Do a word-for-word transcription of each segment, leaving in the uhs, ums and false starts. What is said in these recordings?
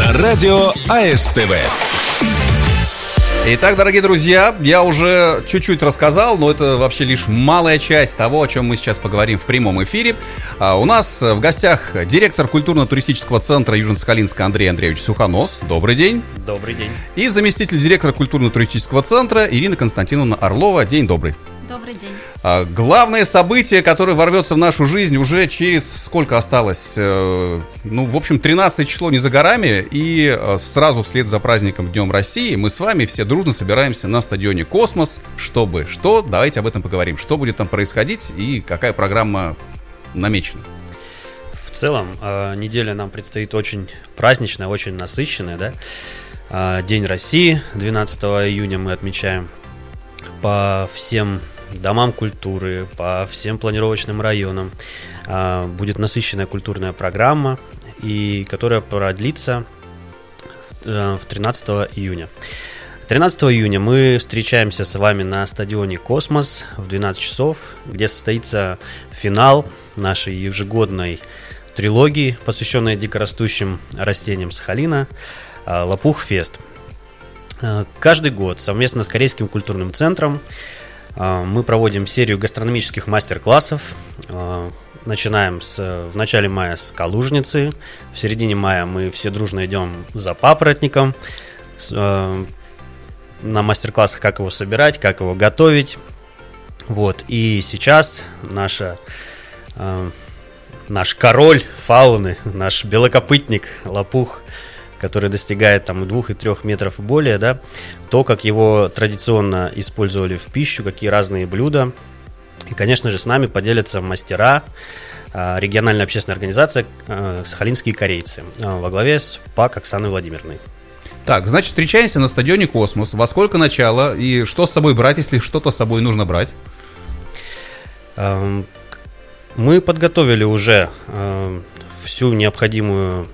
на радио АСТВ. Итак, дорогие друзья, я уже чуть-чуть рассказал, но это вообще лишь малая часть того, о чем мы сейчас поговорим в прямом эфире. А у нас в гостях директор культурно-туристического центра Южно-Сахалинска Андрей Андреевич Сухонос. Добрый день. Добрый день. И заместитель директора культурно-туристического центра Ирина Константиновна Орлова. День добрый. Добрый день. А, главное событие, которое ворвется в нашу жизнь уже через сколько осталось? Э, ну, в общем, тринадцатое число не за горами. И э, сразу вслед за праздником Днем России мы с вами все дружно собираемся на стадионе «Космос». Чтобы что? Давайте об этом поговорим. Что будет там происходить и какая программа намечена? В целом, э, неделя нам предстоит очень праздничная, очень насыщенная, да? Э, День России, двенадцатого июня мы отмечаем. По всем домам культуры, по всем планировочным районам э, будет насыщенная культурная программа, и которая продлится э, тринадцатого июня. тринадцатого июня мы встречаемся с вами на стадионе «Космос» в двенадцать часов, где состоится финал нашей ежегодной трилогии, посвященной дикорастущим растениям Сахалина, э, «Лопух-фест». Каждый год совместно с Корейским культурным центром мы проводим серию гастрономических мастер-классов. Начинаем с, в начале мая с Калужницы. В середине мая мы все дружно идем за папоротником. На мастер-классах, как его собирать, как его готовить. Вот. И сейчас наша, наш король фауны, наш белокопытник, лопух, который достигает там и двух, и трех метров и более, да, то, как его традиционно использовали в пищу, какие разные блюда. И, конечно же, с нами поделятся мастера, региональная общественная организация «Сахалинские корейцы» во главе с ПАК Оксаной Владимировной. Так, значит, встречаемся на стадионе «Космос». Во сколько начало и что с собой брать, если что-то с собой нужно брать? Мы подготовили уже всю необходимую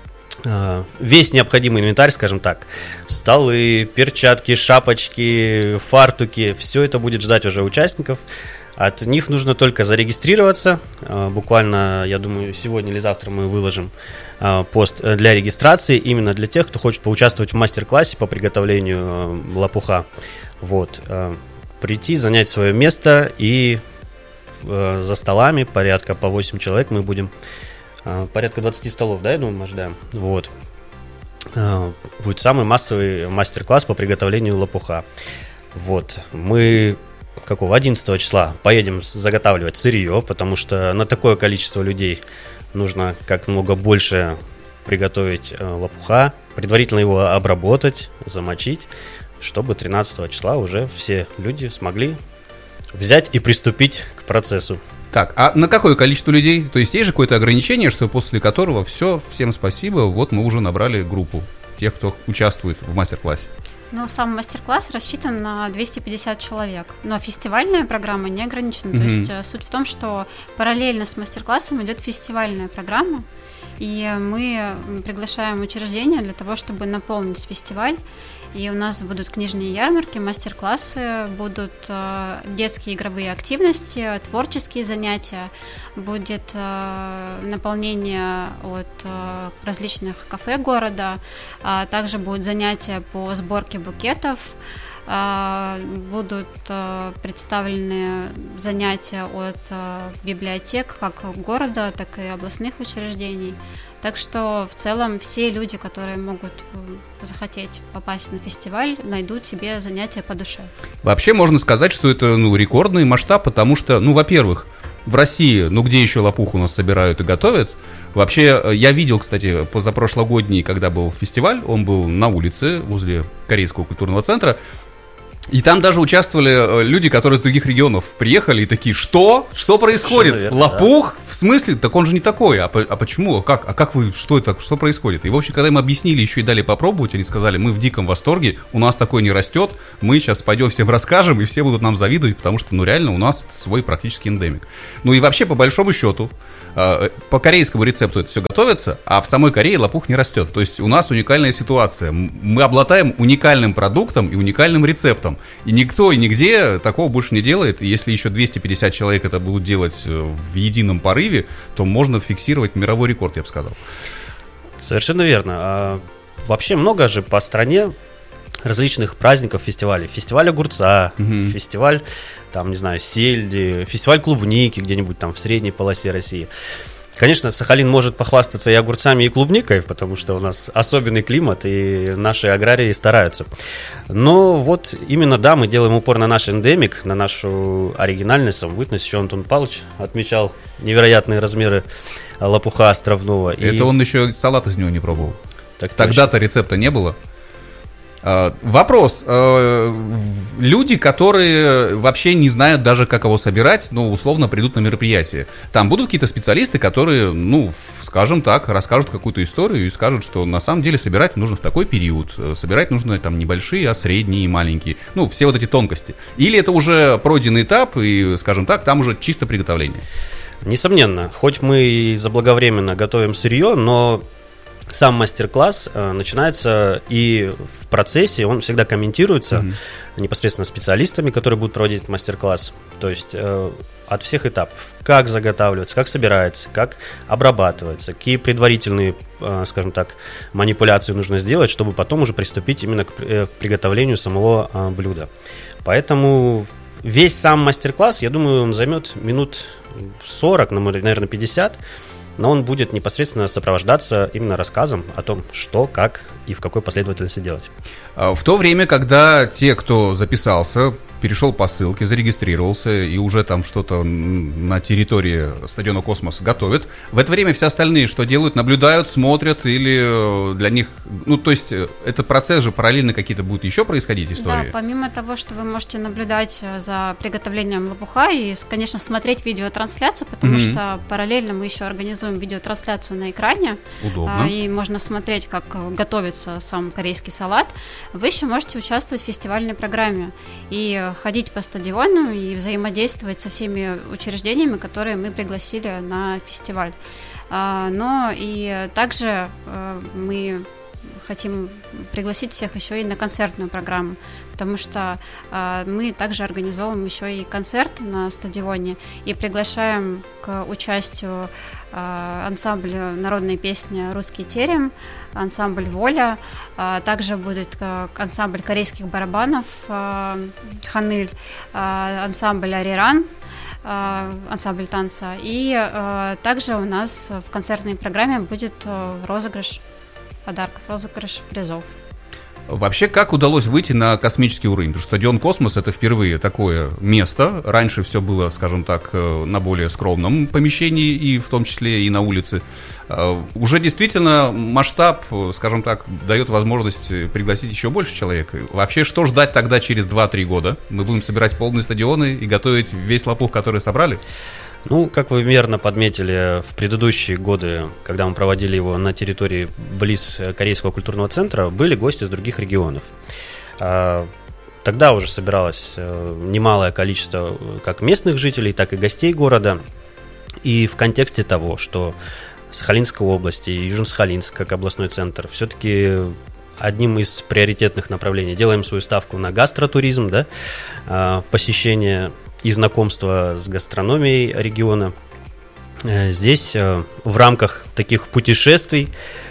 весь необходимый инвентарь, скажем так. Столы, перчатки, шапочки, фартуки. Все это будет ждать уже участников. От них нужно только зарегистрироваться. Буквально, я думаю, сегодня или завтра мы выложим пост для регистрации. Именно для тех, кто хочет поучаствовать в мастер-классе по приготовлению лопуха. Вот. Прийти, занять свое место. И за столами, порядка по восемь человек, мы будем... Порядка двадцать столов, да, я думаю, мы ожидаем. Вот. Будет самый массовый мастер-класс по приготовлению лопуха. Вот. Мы какого одиннадцатого числа поедем заготавливать сырье, потому что на такое количество людей нужно как много больше приготовить лопуха, предварительно его обработать, замочить, чтобы тринадцатого числа уже все люди смогли взять и приступить к процессу. Так, а на какое количество людей? То есть есть же какое-то ограничение, что после которого все, всем спасибо, вот мы уже набрали группу тех, кто участвует в мастер-классе? Ну, сам мастер-класс рассчитан на двести пятьдесят человек, но фестивальная программа не ограничена. Mm-hmm. То есть суть в том, что параллельно с мастер-классом идет фестивальная программа, и мы приглашаем учреждения для того, чтобы наполнить фестиваль. И у нас будут книжные ярмарки, мастер-классы, будут э, детские игровые активности, творческие занятия, будет э, наполнение от э, различных кафе города, а также будут занятия по сборке букетов, э, будут э, представлены занятия от э, библиотек как города, так и областных учреждений. Так что в целом все люди, которые могут захотеть попасть на фестиваль, найдут себе занятия по душе. Вообще можно сказать, что это ну, рекордный масштаб, потому что, ну, во-первых, в России, ну, где еще лопуху у нас собирают и готовят? Вообще, я видел, кстати, позапрошлогодний, когда был фестиваль, он был на улице возле Корейского культурного центра. И там даже участвовали люди, которые из других регионов приехали и такие: что? Что происходит? Верно, Лопух? да. В смысле? Так он же не такой. А, по, а почему? А как? А как вы? Что это? Что происходит? И, в общем, когда им объяснили еще и дали попробовать, они сказали: мы в диком восторге, у нас такое не растет, мы сейчас пойдем всем расскажем, и все будут нам завидовать, потому что, ну, реально, у нас свой практически эндемик. Ну, и вообще, по большому счету, по корейскому рецепту это все готовится, а в самой Корее лопух не растет. То есть у нас уникальная ситуация. Мы обладаем уникальным продуктом и уникальным рецептом. И никто и нигде такого больше не делает. И если еще двести пятьдесят человек это будут делать в едином порыве, то можно фиксировать мировой рекорд, я бы сказал. Совершенно верно. вообще много же по стране различных праздников, фестивалей. Фестиваль огурца, угу. фестиваль, там, не знаю, сельди, фестиваль клубники где-нибудь там в средней полосе России. Конечно, Сахалин может похвастаться и огурцами, и клубникой, потому что у нас особенный климат, и наши аграрии стараются. Но вот именно, да, мы делаем упор на наш эндемик, на нашу оригинальность, самобытность. Еще Антон Павлович отмечал невероятные размеры лопуха островного. Это и... он еще салат из него не пробовал. Так Тогда-то точно. Рецепта не было. Вопрос. Люди, которые вообще не знают даже, как его собирать, ну, условно, придут на мероприятие. Там будут какие-то специалисты, которые, ну, скажем так, расскажут какую-то историю и скажут, что на самом деле собирать нужно в такой период. Собирать нужно там небольшие, а средние и маленькие. Ну, все вот эти тонкости. Или это уже пройденный этап, и, скажем так, там уже чисто приготовление. Несомненно. Хоть мы и заблаговременно готовим сырье, но... Сам мастер-класс э, начинается, и в процессе он всегда комментируется mm-hmm. непосредственно специалистами, которые будут проводить мастер-класс. То есть э, от всех этапов. Как заготавливается, как собирается, как обрабатывается, какие предварительные, э, скажем так, манипуляции нужно сделать, чтобы потом уже приступить именно к э, приготовлению самого э, блюда. Поэтому весь сам мастер-класс, я думаю, он займет минут сорок, наверное, пятьдесят. Но он будет непосредственно сопровождаться именно рассказом о том, что, как и в какой последовательности делать. В то время, когда те, кто записался, перешел по ссылке, зарегистрировался и уже там что-то на территории стадиона «Космос» готовят, в это время все остальные что делают? Наблюдают, смотрят или для них... Ну, то есть этот процесс же параллельно какие-то будут еще происходить истории? Да, помимо того, что вы можете наблюдать за приготовлением лопуха и, конечно, смотреть видеотрансляцию, потому mm-hmm. что параллельно мы еще организуем видеотрансляцию на экране. Удобно. И можно смотреть, как готовится сам корейский салат. Вы еще можете участвовать в фестивальной программе и ходить по стадиону и взаимодействовать со всеми учреждениями, которые мы пригласили на фестиваль. Но и также мы хотим пригласить всех еще и на концертную программу, потому что мы также организовываем еще и концерт на стадионе и приглашаем к участию ансамбль народной песни «Русский терем», ансамбль «Воля», также будет ансамбль корейских барабанов «Ханыль», ансамбль «Ариран», ансамбль танца. И также у нас в концертной программе будет розыгрыш подарков, розыгрыш призов. Вообще, как удалось выйти на космический уровень? Потому что стадион «Космос» — это впервые такое место. Раньше все было, скажем так, на более скромном помещении, и в том числе и на улице. Уже действительно масштаб, скажем так, дает возможность пригласить еще больше человек. Вообще, что ждать тогда через два-три года? Мы будем собирать полные стадионы и готовить весь лопух, который собрали? Ну, как вы верно подметили, в предыдущие годы, когда мы проводили его на территории близ Корейского культурного центра, были гости из других регионов. Тогда уже собиралось немалое количество как местных жителей, так и гостей города. И в контексте того, что Сахалинская область и Южно-Сахалинск, как областной центр, все-таки одним из приоритетных направлений делаем свою ставку на гастротуризм, да, посещение и знакомство с гастрономией региона. Здесь в рамках таких путешествий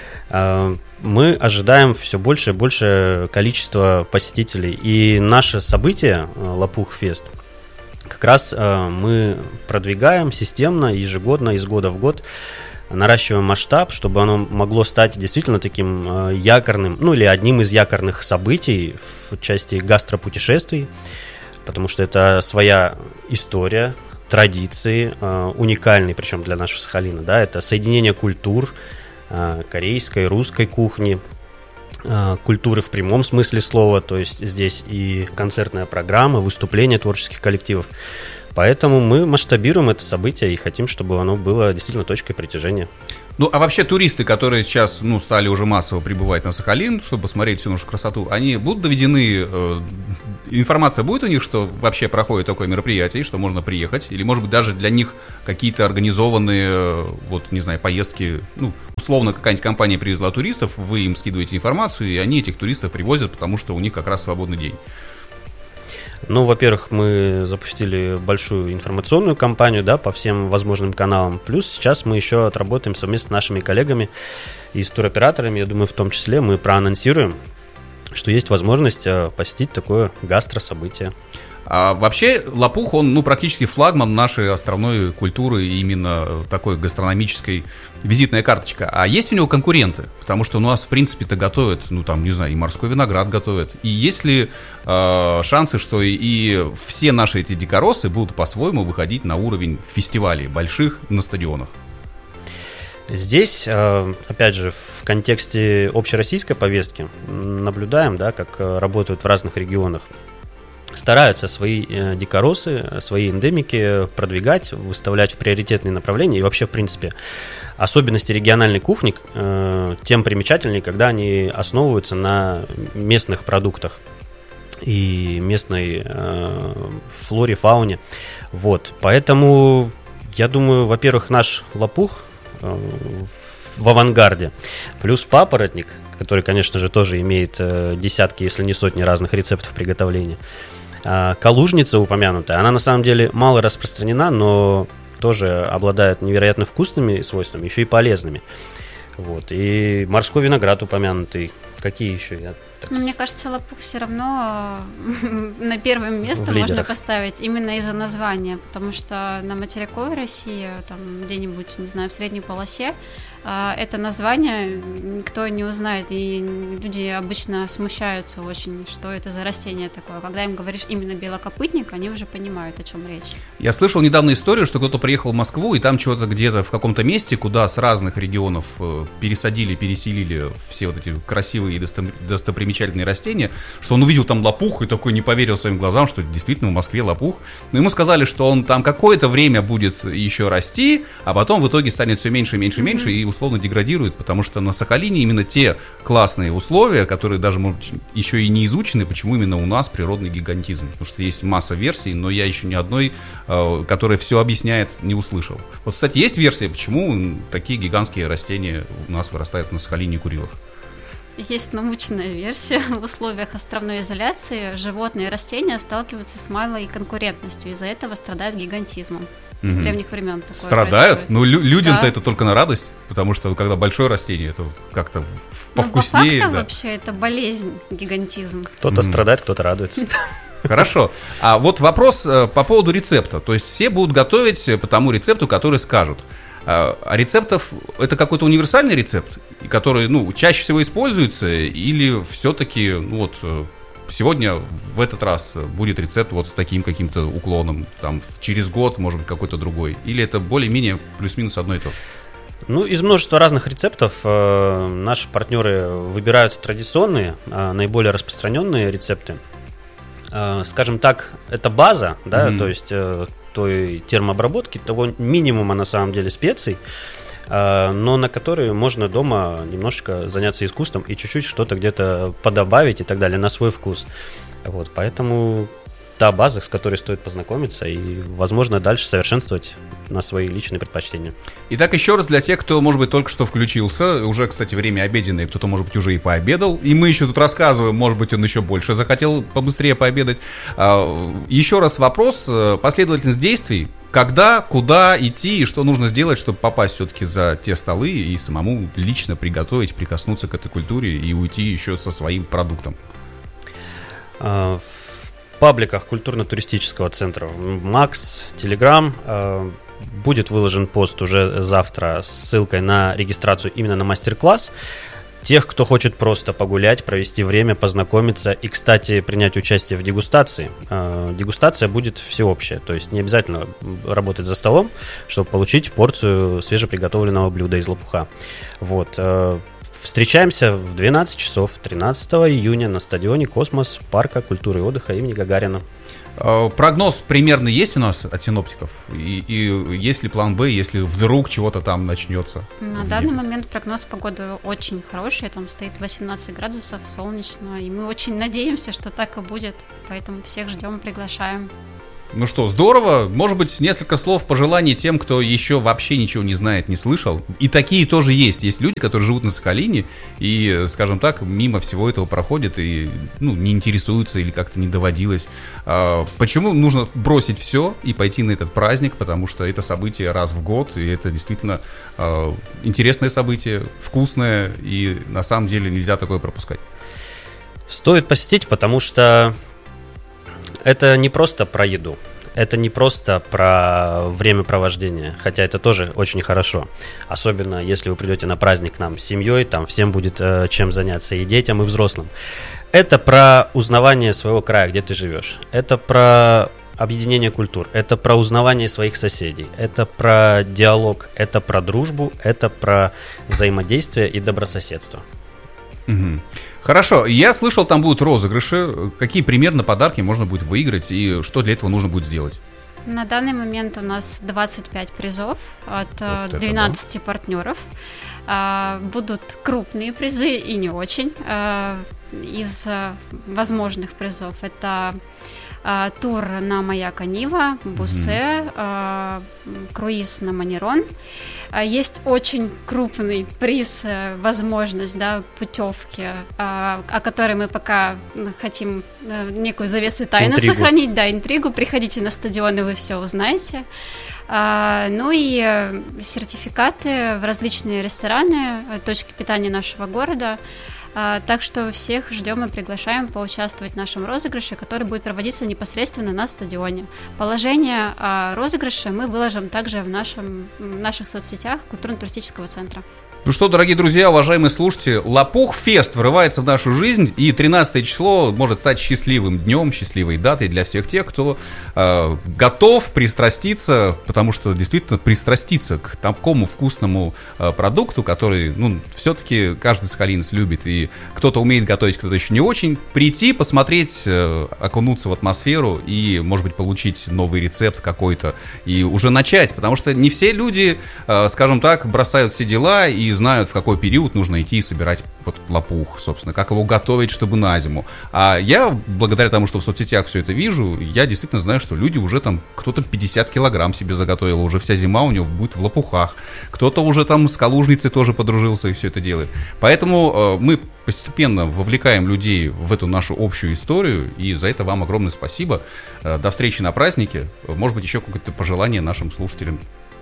мы ожидаем все больше и больше количества посетителей. И наше событие Лопух-фест как раз мы продвигаем системно, ежегодно, из года в год, наращиваем масштаб, чтобы оно могло стать действительно таким якорным, ну или одним из якорных событий в части гастропутешествий. Потому что это своя история, традиции, э, уникальные, причем для нашего Сахалина. Да, это соединение культур, э, корейской, русской кухни, э, культуры в прямом смысле слова. То есть здесь и концертная программа, выступления творческих коллективов. Поэтому мы масштабируем это событие и хотим, чтобы оно было действительно точкой притяжения. Ну, а вообще туристы, которые сейчас, ну, стали уже массово прибывать на Сахалин, чтобы посмотреть всю нашу красоту, они будут доведены, э, информация будет у них, что вообще проходит такое мероприятие, что можно приехать, или, может быть, даже для них какие-то организованные, э, вот, не знаю, поездки, ну, условно, какая-нибудь компания привезла туристов, вы им скидываете информацию, и они этих туристов привозят, потому что у них как раз свободный день. Ну, во-первых, мы запустили большую информационную кампанию, да, по всем возможным каналам. Плюс сейчас мы еще отработаем совместно с нашими коллегами И с туроператорами, я думаю, в том числе мы проанонсируем, что есть возможность посетить такое гастрособытие. А вообще лопух, он ну, практически флагман нашей островной культуры, именно такой гастрономической визитная карточка. А есть у него конкуренты? Потому что у нас, в принципе-то, готовят, ну там, не знаю, и морской виноград готовят. И есть ли э, шансы, что и, и все наши эти дикоросы будут по-своему выходить на уровень фестивалей больших на стадионах? Здесь, опять же, в контексте общероссийской повестки наблюдаем, да, как работают в разных регионах. Стараются свои дикоросы, свои эндемики продвигать, выставлять в приоритетные направления. И вообще, в принципе, особенности региональной кухни тем примечательнее, когда они основываются на местных продуктах и местной флоре, фауне. Вот. Поэтому, я думаю, во-первых, наш лопух в авангарде, плюс папоротник, который, конечно же, тоже имеет десятки, если не сотни разных рецептов приготовления. Калужница упомянутая, она на самом деле мало распространена, но тоже обладает невероятно вкусными свойствами, еще и полезными. Вот. И морской виноград упомянутый. Какие еще? Я так... Ну, мне кажется, лопух все равно на первое место можно поставить именно из-за названия, потому что на материковой России, там где-нибудь, не знаю, в средней полосе, это название никто не узнает, и люди обычно смущаются очень, что это за растение такое. Когда им говоришь именно белокопытник, они уже понимают, о чем речь. Я слышал недавно историю, что кто-то приехал в Москву, и там чего-то где-то в каком-то месте, куда с разных регионов пересадили, переселили все вот эти красивые и достопримечательные растения, что он увидел там лопух и такой не поверил своим глазам, что действительно в Москве лопух. Но ему сказали, что он там какое-то время будет еще расти, а потом в итоге станет все меньше и меньше и меньше, mm-hmm. и условно деградирует, потому что на Сахалине именно те классные условия, которые даже, может, еще и не изучены, почему именно у нас природный гигантизм. Потому что есть масса версий, но я еще ни одной, которая все объясняет, не услышал. Вот, кстати, есть версия, почему такие гигантские растения у нас вырастают на Сахалине и Курилах. Есть научная версия. В условиях островной изоляции животные и растения сталкиваются с малой конкурентностью, из-за этого страдают гигантизмом. С mm-hmm. древних времен такое страдают? происходит. Ну, лю- людям-то да. это только на радость, потому что когда большое растение, это как-то повкуснее. Но по факту да. вообще это болезнь, гигантизм. Кто-то mm-hmm. страдает, кто-то радуется. Хорошо. А вот вопрос по поводу рецепта. То есть все будут готовить по тому рецепту, который скажут. А рецептов, это какой-то универсальный рецепт, который, ну, чаще всего используется, или все-таки, ну, вот, сегодня в этот раз будет рецепт вот с таким каким-то уклоном, там, через год, может быть, какой-то другой, или это более-менее плюс-минус одно и то же? Ну, из множества разных рецептов э, наши партнеры выбирают традиционные, э, наиболее распространенные рецепты. Э, скажем так, это база, да, mm-hmm. то есть э, той термообработки, того минимума на самом деле специй, э, но на которые можно дома немножечко заняться искусством и чуть-чуть что-то где-то подобавить и так далее на свой вкус. Вот, поэтому та база, с которой стоит познакомиться и, возможно, дальше совершенствовать на свои личные предпочтения. Итак, еще раз для тех, кто, может быть, только что включился, уже, кстати, время обеденное, кто-то, может быть, уже и пообедал, и мы еще тут рассказываем, может быть, он еще больше захотел побыстрее пообедать. Еще раз вопрос, последовательность действий, когда, куда идти и что нужно сделать, чтобы попасть все-таки за те столы и самому лично приготовить, прикоснуться к этой культуре и уйти еще со своим продуктом. В пабликах культурно-туристического центра Макс, Телеграм э, будет выложен пост уже завтра с ссылкой на регистрацию именно на мастер-класс. Тех, кто хочет просто погулять, провести время, познакомиться и, кстати, принять участие в дегустации. Э, дегустация будет всеобщая, то есть не обязательно работать за столом, чтобы получить порцию свежеприготовленного блюда из лопуха. Вот. Э, Встречаемся в двенадцать часов тринадцатого июня на стадионе «Космос» парка культуры и отдыха имени Гагарина. Прогноз примерно есть у нас от синоптиков? И, и есть ли план Б, если вдруг чего-то там начнется? На данный момент прогноз погоды очень хороший. Там стоит восемнадцать градусов, солнечно. И мы очень надеемся, что так и будет. Поэтому всех ждем, приглашаем. Ну что, здорово. Может быть, несколько слов пожеланий тем, кто еще вообще ничего не знает, не слышал. И такие тоже есть. Есть люди, которые живут на Сахалине и, скажем так, мимо всего этого проходят и ну, не интересуются или как-то не доводилось. А почему нужно бросить все и пойти на этот праздник? Потому что это событие раз в год, и это действительно а, интересное событие, вкусное, и на самом деле нельзя такое пропускать. Стоит посетить, потому что это не просто про еду, это не просто про времяпровождение, хотя это тоже очень хорошо. Особенно если вы придете на праздник к нам с семьей, там всем будет э, чем заняться, и детям, и взрослым. Это про узнавание своего края, где ты живешь. Это про объединение культур, это про узнавание своих соседей, это про диалог, это про дружбу, это про взаимодействие и добрососедство. Угу. Хорошо, я слышал, там будут розыгрыши. Какие примерно подарки можно будет выиграть и что для этого нужно будет сделать? На данный момент у нас двадцать пять призов от вот двенадцати да. партнеров. Будут крупные призы и не очень. Из возможных призов это тур на маяк Анива, Бусе, mm-hmm. круиз на Манерон. Есть очень крупный приз, возможность, да, путевки, о которой мы пока хотим некую завесу тайны интригу. сохранить, да, интригу. Приходите на стадион, и вы все узнаете. Ну и сертификаты в различные рестораны, точки питания нашего города. Так что всех ждем и приглашаем поучаствовать в нашем розыгрыше, который будет проводиться непосредственно на стадионе. Положение о розыгрыше мы выложим также в, нашем, в наших соцсетях культурно-туристического центра. Ну что, дорогие друзья, уважаемые слушатели, Лопух-фест врывается в нашу жизнь, и тринадцатое число может стать счастливым днем, счастливой датой для всех тех, кто э, готов пристраститься, потому что действительно пристраститься к такому вкусному э, продукту, который, ну, все-таки каждый сахалинец любит, и кто-то умеет готовить, кто-то еще не очень, прийти, посмотреть, э, окунуться в атмосферу и, может быть, получить новый рецепт какой-то, и уже начать, потому что не все люди, э, скажем так, бросают все дела и знают, в какой период нужно идти и собирать вот лопух, собственно, как его готовить, чтобы на зиму. А я, благодаря тому, что в соцсетях все это вижу, я действительно знаю, что люди уже там, кто-то пятьдесят килограмм себе заготовил, уже вся зима у него будет в лопухах. Кто-то уже там с калужницей тоже подружился и все это делает. Поэтому э, мы постепенно вовлекаем людей в эту нашу общую историю, и за это вам огромное спасибо. Э, до встречи на празднике. Может быть, еще какое-то пожелание нашим слушателям.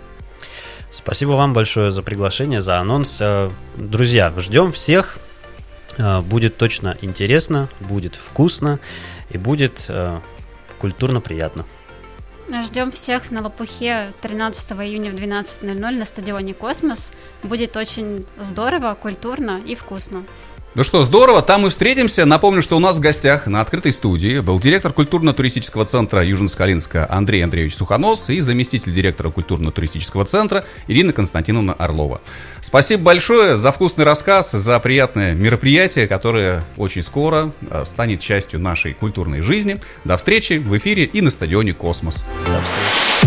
Спасибо вам большое за приглашение, за анонс. Друзья, ждем всех. Будет точно интересно, будет вкусно и будет культурно приятно. Ждем всех на Лопухе тринадцатого июня в двенадцать ноль ноль на стадионе «Космос». Будет очень здорово, культурно и вкусно. Ну что, здорово, там мы встретимся. Напомню, что у нас в гостях на открытой студии был директор культурно-туристического центра Южно-Сахалинска Андрей Андреевич Сухонос и заместитель директора культурно-туристического центра Ирина Константиновна Орлова. Спасибо большое за вкусный рассказ, за приятное мероприятие, которое очень скоро станет частью нашей культурной жизни. До встречи в эфире и на стадионе «Космос».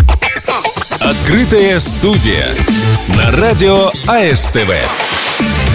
Открытая студия на радио А Эс Тэ Вэ.